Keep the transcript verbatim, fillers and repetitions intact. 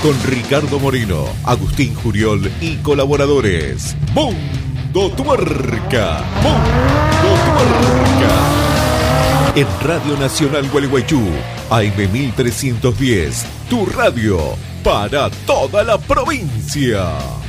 con Ricardo Moreno, Agustín Juriol y colaboradores. Mundo Tuerca, Mundo Tuerca. En Radio Nacional Gualeguaychú, A M mil trescientos diez, tu radio para toda la provincia.